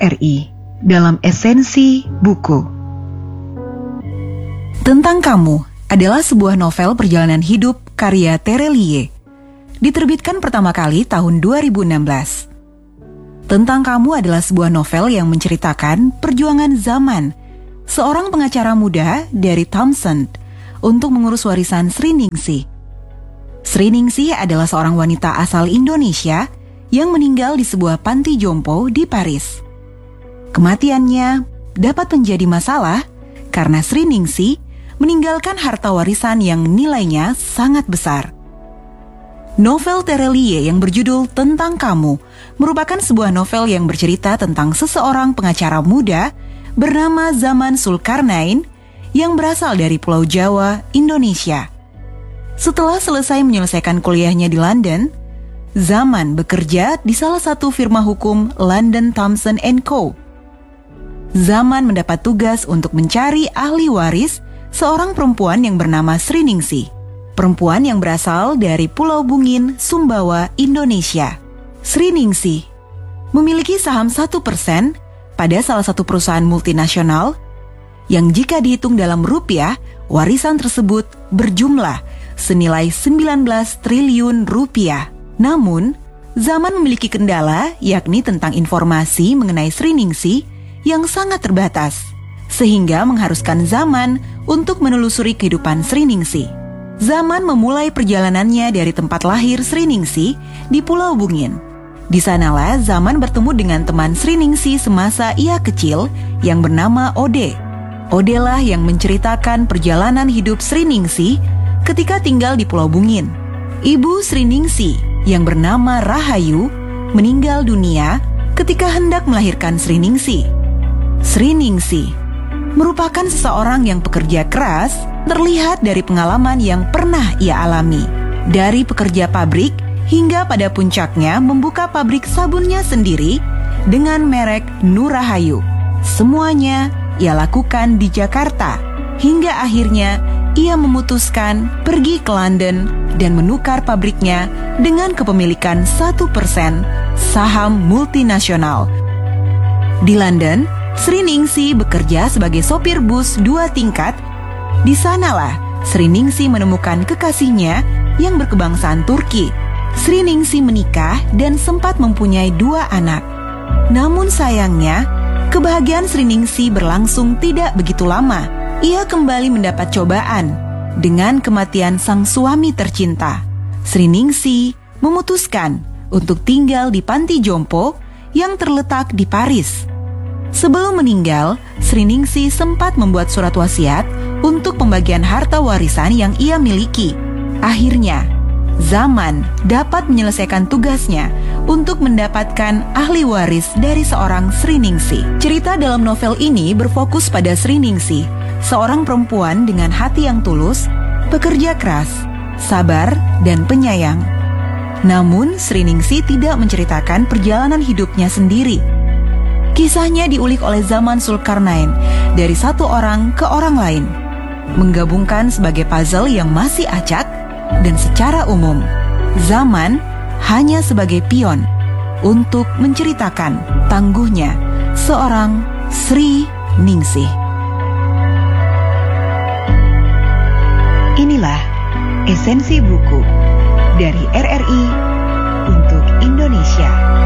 RRI dalam Esensi Buku. Tentang Kamu adalah sebuah novel perjalanan hidup karya Terelie. Diterbitkan pertama kali tahun 2016. Tentang Kamu adalah sebuah novel yang menceritakan perjuangan Zaman, seorang pengacara muda dari Townsend, untuk mengurus warisan Sriningsih. Sriningsih adalah seorang wanita asal Indonesia yang meninggal di sebuah panti jompo di Paris. Kematiannya dapat menjadi masalah karena Sriningsih meninggalkan harta warisan yang nilainya sangat besar. Novel Terelie yang berjudul Tentang Kamu merupakan sebuah novel yang bercerita tentang seseorang pengacara muda bernama Zaman Zulkarnain yang berasal dari Pulau Jawa, Indonesia. Setelah selesai menyelesaikan kuliahnya di London, Zaman bekerja di salah satu firma hukum London Thompson & Co. Zaman mendapat tugas untuk mencari ahli waris seorang perempuan yang bernama Sriningsih, perempuan yang berasal dari Pulau Bungin, Sumbawa, Indonesia. Sriningsih memiliki saham 1% pada salah satu perusahaan multinasional yang jika dihitung dalam rupiah, warisan tersebut berjumlah senilai 19 triliun rupiah. Namun, Zaman memiliki kendala yakni tentang informasi mengenai Sriningsih yang sangat terbatas, sehingga mengharuskan Zaman untuk menelusuri kehidupan Sriningsih. Zaman memulai perjalanannya dari tempat lahir Sriningsih di Pulau Bungin. Di sanalah Zaman bertemu dengan teman Sriningsih semasa ia kecil yang bernama Ode. Ode lah yang menceritakan perjalanan hidup Sriningsih ketika tinggal di Pulau Bungin. Ibu Sriningsih yang bernama Rahayu meninggal dunia ketika hendak melahirkan Sriningsih. Sriningsih merupakan seseorang yang pekerja keras, terlihat dari pengalaman yang pernah ia alami. Dari pekerja pabrik hingga pada puncaknya membuka pabrik sabunnya sendiri dengan merek Nurahayu. Semuanya ia lakukan di Jakarta, hingga akhirnya ia memutuskan pergi ke London dan menukar pabriknya dengan kepemilikan 1% saham multinasional. Di London, Sriningsih bekerja sebagai sopir bus 2 tingkat. Di sanalah Sriningsih menemukan kekasihnya yang berkebangsaan Turki. Sriningsih menikah dan sempat mempunyai 2 anak. Namun sayangnya, kebahagiaan Sriningsih berlangsung tidak begitu lama. Ia kembali mendapat cobaan dengan kematian sang suami tercinta. Sriningsih memutuskan untuk tinggal di panti jompo yang terletak di Paris. Sebelum meninggal, Sriningsih sempat membuat surat wasiat untuk pembagian harta warisan yang ia miliki. Akhirnya, Zaman dapat menyelesaikan tugasnya untuk mendapatkan ahli waris dari seorang Sriningsih. Cerita dalam novel ini berfokus pada Sriningsih, seorang perempuan dengan hati yang tulus, pekerja keras, sabar, dan penyayang. Namun, Sriningsih tidak menceritakan perjalanan hidupnya sendiri. Kisahnya diulik oleh Zaman Zulkarnain dari satu orang ke orang lain, menggabungkan sebagai puzzle yang masih acak, dan secara umum, Zaman hanya sebagai pion untuk menceritakan tangguhnya seorang Sriningsih. Inilah Esensi Buku dari RRI untuk Indonesia.